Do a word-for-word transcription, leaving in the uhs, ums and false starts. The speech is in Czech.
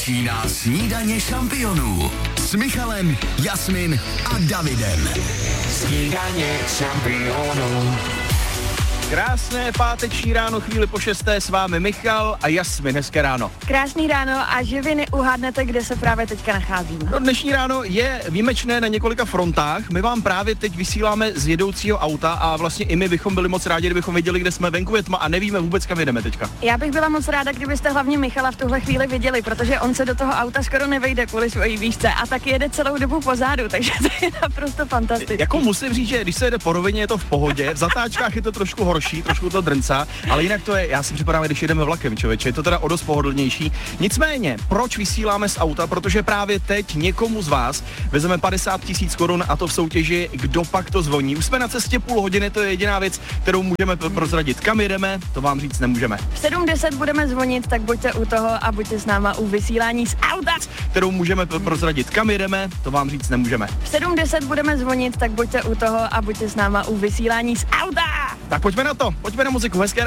Začíná snídaně šampionů s Michalem, Jasmin a Davidem. Snídaně šampionů. Krásné páteční ráno, chvíli po šesté, s vámi Michal a Jasmin, hezké ráno. Krásný ráno a že vy neuhádnete, kde se právě teďka nacházíme. No, dnešní ráno je výjimečné na několika frontách. My vám právě teď vysíláme z jedoucího auta a vlastně i my bychom byli moc rádi, kdybychom věděli, kde jsme, venku je tma a nevíme vůbec, kam jedeme teďka. Já bych byla moc ráda, kdybyste hlavně Michala v tuhle chvíli viděli, protože on se do toho auta skoro nevejde kvůli svojí výšce a tak jede celou dobu pozadu, takže to je naprosto fantastické. Jako musím říct, že když se jede po rovině, je to v pohodě, v zatáčkách je to trošku horší, trošku to drncá, ale jinak to je, já si připadám, když jedeme vlakem, člověče, je to teda o dost pohodlnější. Nicméně, proč vysíláme z auta? Protože právě teď někomu z vás vezeme padesát tisíc korun a to v soutěži Kdo pak to zvoní. Už jsme na cestě půl hodiny, to je jediná věc, kterou můžeme prozradit. Kam jedeme, to vám říct nemůžeme. V sedm deset budeme zvonit, tak buďte u toho a buďte s náma u vysílání z auta. Kterou můžeme prozradit. Kam jedeme, to vám říct nemůžeme. V sedm deset budeme zvonit, tak buďte u toho a buďte s náma u vysílání z auta. Tak pojďme na to, pojďme na muziku, hezké